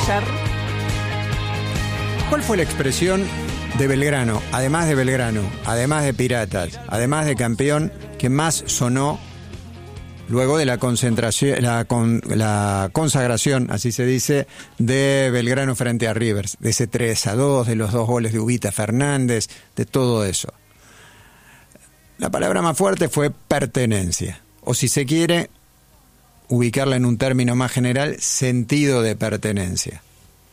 ayer. ¿Cuál fue la expresión de Belgrano, además de Piratas, además de campeón, que más sonó luego de la concentración, la consagración, así se dice, de Belgrano frente a Rivers, de ese 3-2, de los 2 goles de Ubita Fernández, de todo eso? La palabra más fuerte fue pertenencia, o si se quiere ubicarla en un término más general, sentido de pertenencia.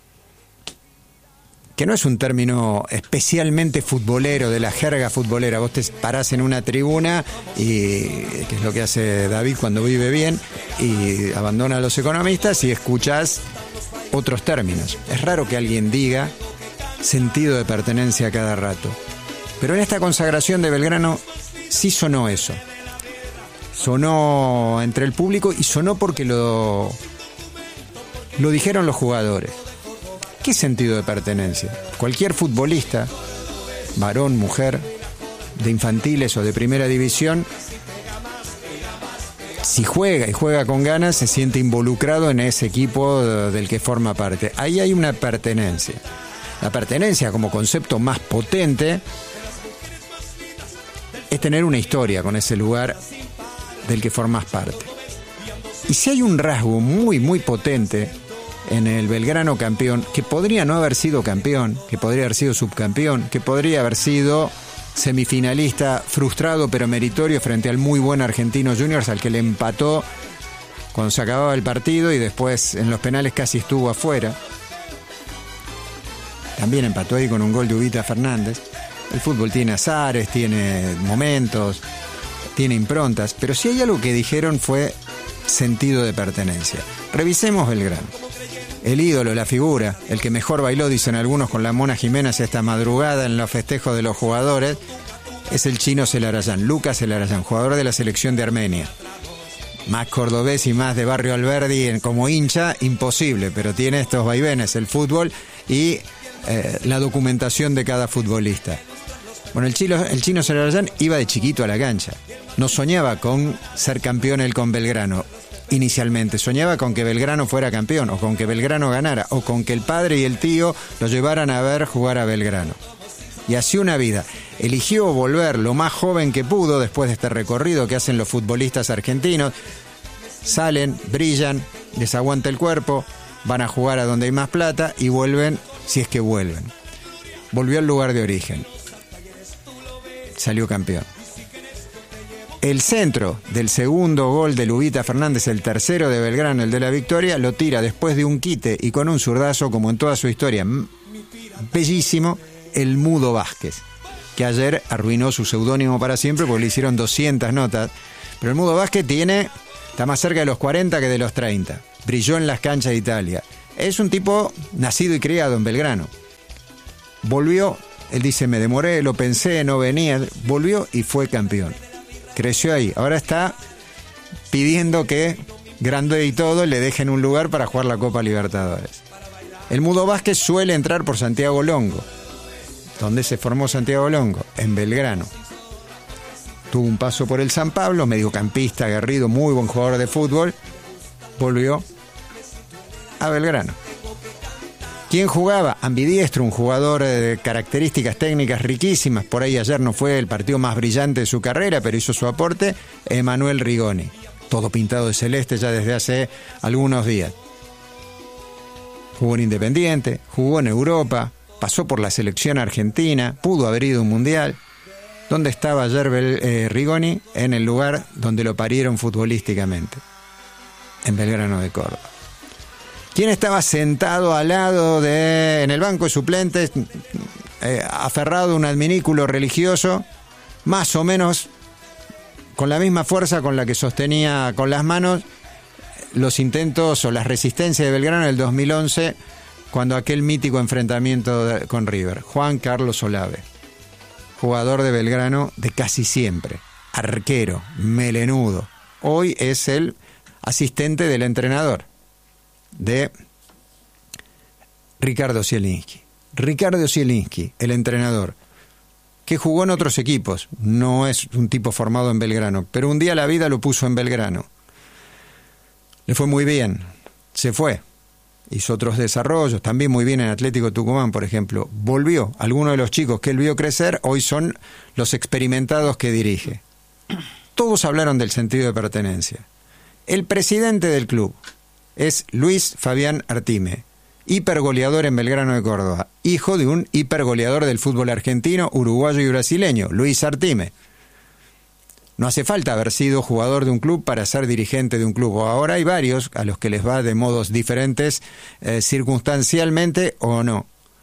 Que no es un término especialmente futbolero, de la jerga futbolera. Vos te parás en una tribuna, y que es lo que hace David cuando vive bien, y abandona a los economistas y escuchás otros términos. Es raro que alguien diga sentido de pertenencia a cada rato. Pero en esta consagración de Belgrano sí sonó eso. Sonó entre el público y sonó porque lo dijeron los jugadores. ¿Qué sentido de pertenencia? Cualquier futbolista, varón, mujer, de infantiles o de primera división, si juega y juega con ganas, se siente involucrado en ese equipo del que forma parte. Ahí hay una pertenencia. La pertenencia como concepto más potente es tener una historia con ese lugar del que formas parte. Y si hay un rasgo muy, muy potente en el Belgrano campeón, que podría no haber sido campeón, que podría haber sido subcampeón, que podría haber sido semifinalista frustrado pero meritorio frente al muy buen Argentinos Juniors, al que le empató cuando se acababa el partido y después en los penales casi estuvo afuera. También empató ahí con un gol de Ubita Fernández. El fútbol tiene azares, tiene momentos, tiene improntas, pero si hay algo que dijeron fue sentido de pertenencia. Revisemos Belgrano. El ídolo, la figura, el que mejor bailó, dicen algunos, con la Mona Jiménez esta madrugada en los festejos de los jugadores, es el chino Celarayán, Lucas Celarayán, jugador de la selección de Armenia. Más cordobés y más de Barrio Alberdi como hincha, imposible, pero tiene estos vaivenes, el fútbol y la documentación de cada futbolista. Bueno, el chino Celarayán iba de chiquito a la cancha. No soñaba con ser campeón él con Belgrano. Inicialmente soñaba con que Belgrano fuera campeón, o con que Belgrano ganara, o con que el padre y el tío lo llevaran a ver jugar a Belgrano. Y así una vida. Eligió volver lo más joven que pudo después de este recorrido que hacen los futbolistas argentinos. Salen, brillan, les aguanta el cuerpo, van a jugar a donde hay más plata y vuelven, si es que vuelven. Volvió al lugar de origen. Salió campeón. El centro del segundo gol de Ubita Fernández, el tercero de Belgrano, el de la victoria, lo tira después de un quite y con un zurdazo, como en toda su historia, bellísimo, el Mudo Vázquez, que ayer arruinó su seudónimo para siempre porque le hicieron 200 notas. Pero el Mudo Vázquez está más cerca de los 40 que de los 30. Brilló en las canchas de Italia. Es un tipo nacido y criado en Belgrano. Volvió, él dice, me demoré, lo pensé, no venía. Volvió y fue campeón. Creció ahí. Ahora está pidiendo que Grande y todo le dejen un lugar para jugar la Copa Libertadores. El Mudo Vázquez suele entrar por Santiago Longo. ¿Dónde se formó Santiago Longo? En Belgrano. Tuvo un paso por el San Pablo, mediocampista, aguerrido, muy buen jugador de fútbol. Volvió a Belgrano. ¿Quién jugaba? Ambidiestro, un jugador de características técnicas riquísimas. Por ahí ayer no fue el partido más brillante de su carrera, pero hizo su aporte. Emanuel Rigoni. Todo pintado de celeste ya desde hace algunos días. Jugó en Independiente, jugó en Europa, pasó por la selección argentina, pudo haber ido a un mundial. ¿Dónde estaba ayer Rigoni? En el lugar donde lo parieron futbolísticamente. En Belgrano de Córdoba. ¿Quién estaba sentado al lado en el banco de suplentes, aferrado a un adminículo religioso, más o menos con la misma fuerza con la que sostenía con las manos los intentos o las resistencias de Belgrano en el 2011, cuando aquel mítico enfrentamiento con River? Juan Carlos Olave, jugador de Belgrano de casi siempre, arquero, melenudo. Hoy es el asistente del entrenador, de Ricardo Zielinski. Ricardo Zielinski, el entrenador, que jugó en otros equipos, no es un tipo formado en Belgrano, pero un día la vida lo puso en Belgrano. Le fue muy bien, se fue hizo otros desarrollos, también muy bien en Atlético Tucumán, por ejemplo. Volvió. Algunos de los chicos que él vio crecer hoy son los experimentados que dirige. Todos hablaron del sentido de pertenencia. El presidente del club es Luis Fabián Artime, hipergoleador en Belgrano de Córdoba, hijo de un hipergoleador del fútbol argentino, uruguayo y brasileño, Luis Artime. No hace falta haber sido jugador de un club para ser dirigente de un club. Ahora hay varios a los que les va de modos diferentes, circunstancialmente o no.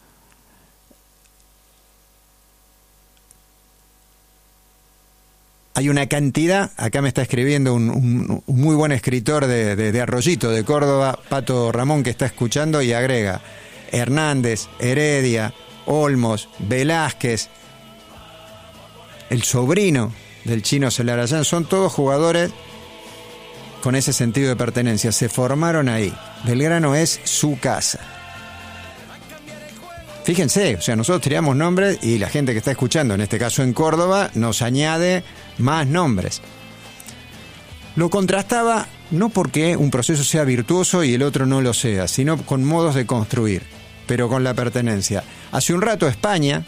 Hay una cantidad, acá me está escribiendo un muy buen escritor de Arroyito, de Córdoba, Pato Ramón, que está escuchando, y agrega: Hernández, Heredia, Olmos, Velázquez, el sobrino del Chino Celarayán, son todos jugadores con ese sentido de pertenencia. Se formaron ahí. Belgrano es su casa. Fíjense, o sea, nosotros tiramos nombres y la gente que está escuchando, en este caso en Córdoba, nos añade más nombres. Lo contrastaba no porque un proceso sea virtuoso y el otro no lo sea, sino con modos de construir, pero con la pertenencia. Hace un rato España,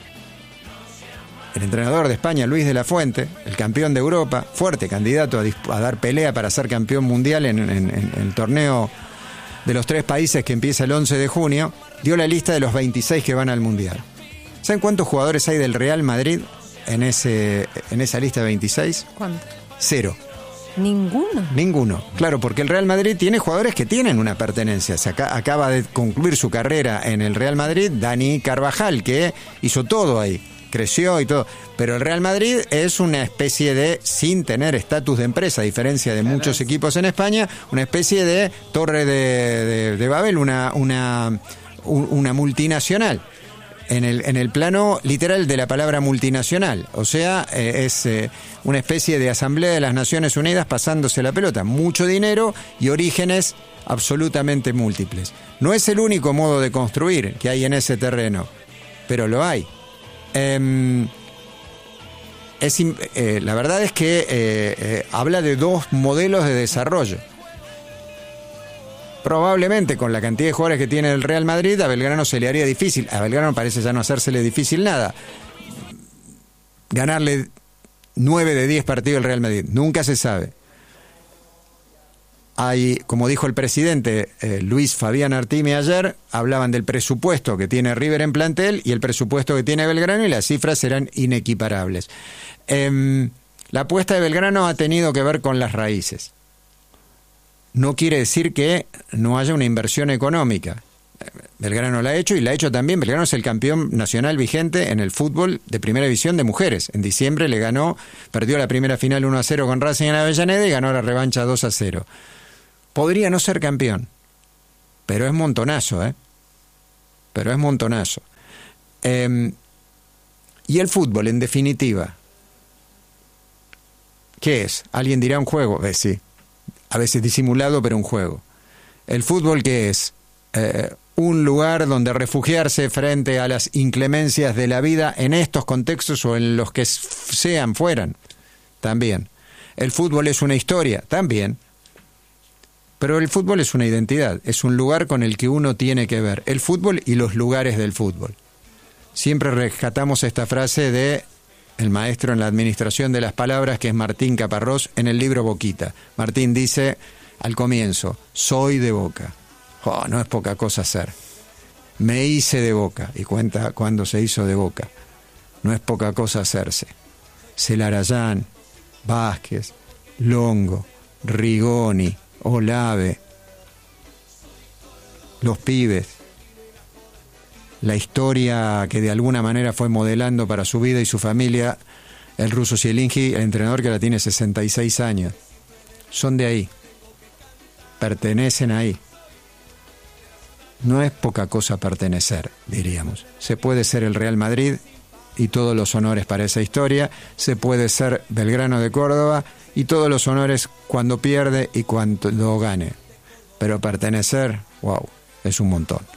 el entrenador de España, Luis de la Fuente, el campeón de Europa, fuerte candidato a dar pelea para ser campeón mundial en el torneo de los 3 países que empieza el 11 de junio, dio la lista de los 26 que van al Mundial. ¿Saben cuántos jugadores hay del Real Madrid en esa lista de 26? ¿Cuántos? 0. ¿Ninguno? Claro, porque el Real Madrid tiene jugadores que tienen una pertenencia. Acaba de concluir su carrera en el Real Madrid Dani Carvajal, que hizo todo ahí. Creció y todo, pero el Real Madrid es una especie de, sin tener estatus de empresa, a diferencia de muchos equipos en España, una especie de Torre de Babel, una multinacional, en el plano literal de la palabra multinacional, o sea, es una especie de Asamblea de las Naciones Unidas pasándose la pelota, mucho dinero y orígenes absolutamente múltiples. No es el único modo de construir que hay en ese terreno, pero lo hay. La verdad es que habla de 2 modelos de desarrollo. Probablemente con la cantidad de jugadores que tiene el Real Madrid, a Belgrano se le haría difícil. A Belgrano parece ya no hacérsele difícil nada. Ganarle 9 de 10 partidos al Real Madrid. Nunca se sabe. Hay, como dijo el presidente Luis Fabián Artime ayer, hablaban del presupuesto que tiene River en plantel y el presupuesto que tiene Belgrano, y las cifras serán inequiparables. La apuesta de Belgrano ha tenido que ver con las raíces. No quiere decir que no haya una inversión económica. Belgrano la ha hecho y la ha hecho también. Belgrano es el campeón nacional vigente en el fútbol de primera división de mujeres. En diciembre perdió la primera final 1-0 con Racing en Avellaneda y ganó la revancha 2-0. Podría no ser campeón, pero es montonazo, Pero es montonazo. Y el fútbol, en definitiva, ¿qué es? Alguien dirá un juego. Sí, a veces disimulado, pero un juego. ¿El fútbol qué es? Un lugar donde refugiarse frente a las inclemencias de la vida en estos contextos o en los que fueran. También. El fútbol es una historia. También. Pero el fútbol es una identidad, es un lugar con el que uno tiene que ver, el fútbol y los lugares del fútbol. Siempre rescatamos esta frase de el maestro en la administración de las palabras, que es Martín Caparrós, en el libro Boquita. Martín dice al comienzo: soy de Boca. No es poca cosa ser. Me hice de Boca, y cuenta cuando se hizo de Boca. No es poca cosa hacerse. Celarayán, Vázquez, Longo, Rigoni, Olave, los pibes, la historia que de alguna manera fue modelando para su vida y su familia el ruso Zielinski, el entrenador que ahora tiene 66 años. Son de ahí, pertenecen ahí. No es poca cosa pertenecer, diríamos. Se puede ser el Real Madrid y todos los honores para esa historia, se puede ser Belgrano de Córdoba y todos los honores cuando pierde y cuando gane. Pero pertenecer, wow, es un montón.